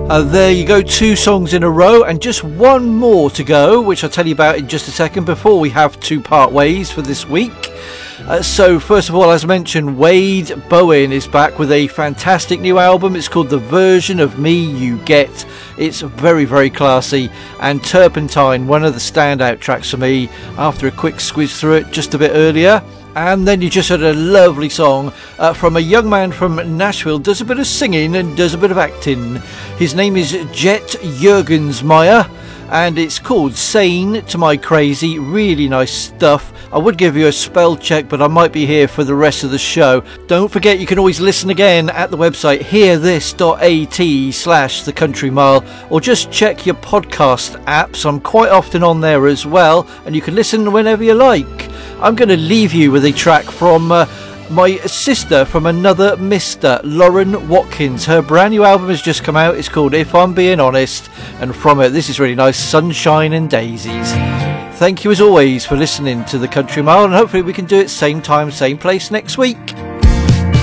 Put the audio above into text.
There you go, 2 songs in a row and just one more to go, which I'll tell you about in just a second before we have to part ways for this week. So first of all, as mentioned, Wade Bowen is back with a fantastic new album. It's called The Version of Me You Get. It's very, very classy, and Turpentine, one of the standout tracks for me after a quick squeeze through it just a bit earlier. And then you just heard a lovely song from a young man from Nashville, does a bit of singing and does a bit of acting. His name is Jet Jurgensmeyer, and it's called Sane to My Crazy. Really nice stuff. I would give you a spell check, but I might be here for the rest of the show. Don't forget, you can always listen again at the website hearthis.at/The Country Mile, or just check your podcast apps. I'm quite often on there as well, and you can listen whenever you like. I'm going to leave you with a track from my sister from another Mr. Lauren Watkins. Her brand new album has just come out. It's called If I'm Being Honest, and from it, this is really nice, Sunshine and Daisies. Thank you as always for listening to The Country Mile, and hopefully we can do it same time, same place next week.